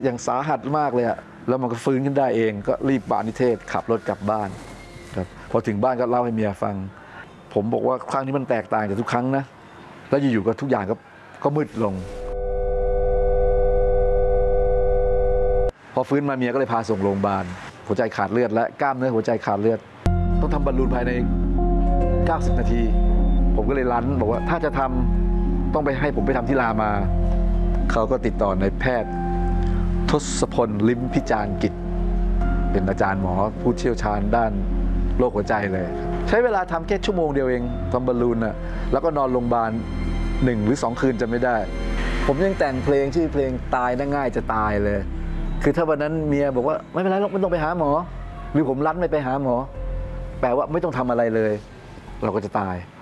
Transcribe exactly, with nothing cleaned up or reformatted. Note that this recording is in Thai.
อย่างสาหัสมากเลยอะแล้วมันก็ฟื้นขึ้นได้เองก็รีบปานิเทศขับรถกลับบ้านครับพอถึงบ้านก็เล่าให้เมียฟังผมบอกว่าครั้งนี้มันแตกต่างจากทุกครั้งนะแล้วอยู่ๆก็ทุกอย่างก็ก็มืดลงพอฟื้นมาเมียก็เลยพาส่งโรงพยาบาลหัวใจขาดเลือดและกล้ามเนื้อหัวใจขาดเลือดต้องทำบอลลูนภายในเก้าสิบนาทีผมก็เลยรั้นบอกว่าถ้าจะทำต้องไปให้ผมไปทำที่รามาเขาก็ติดต่อในแพทย์ทศพลลิ้มพิจารกิจเป็นอาจารย์หมอผู้เชี่ยวชาญด้านโรคหัวใจเลยใช้เวลาทำแค่ชั่วโมงเดียวเองทำบอลลูนน่ะแล้วก็นอนโรงพยาบาลหนึ่งหรือสองคืนจะไม่ได้ผมยังแต่งเพลงชื่อเพลงตายน่าง่ายจะตายเลยคือถ้าวันนั้นเมียบอกว่าไม่เป็นไรหรอกไม่ต้องไปหาหมอหรือผมรั้นไม่ไปหาหมอแปลว่าไม่ต้องทำอะไรเลยเราก็จะตาย